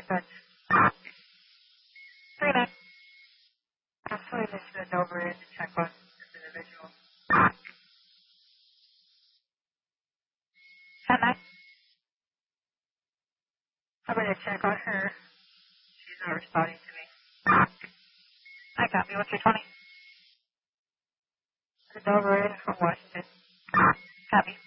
Dispatch. 39. Absolutely just send over in to check on this individual. 10-9. I'm going to check on her. She's not responding to me. I copy. What's your 20? Send over in from Washington. Copy.